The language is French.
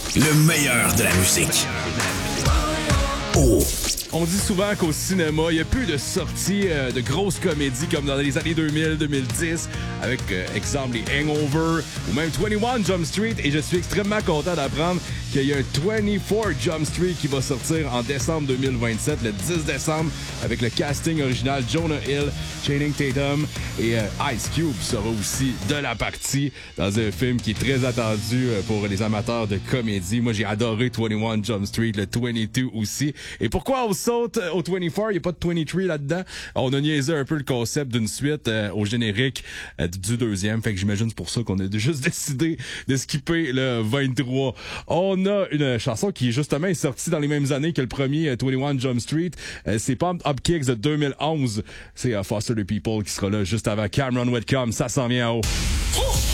Le meilleur de la musique. Oh! On dit souvent qu'au cinéma, il n'y a plus de sorties de grosses comédies comme dans les années 2000-2010, avec, exemple, les Hangover ou même 21 Jump Street. Et je suis extrêmement content d'apprendre qu'il y a un 24 Jump Street qui va sortir en décembre 2027, le 10 décembre, avec le casting original Jonah Hill, Channing Tatum et Ice Cube sera aussi de la partie dans un film qui est très attendu pour les amateurs de comédie. Moi, j'ai adoré 21 Jump Street, le 22 aussi. Et pourquoi on saute au 24, il n'y a pas de 23 là-dedans? On a niaisé un peu le concept d'une suite au générique du deuxième. Fait que j'imagine c'est pour ça qu'on a juste décidé de skipper le 23. On a une chanson qui justement est sortie dans les mêmes années que le premier 21 Jump Street. C'est Pumped Up Kicks de 2011. C'est Foster the People qui sera là juste avant Cameron Whitcomb. Ça s'en vient en haut.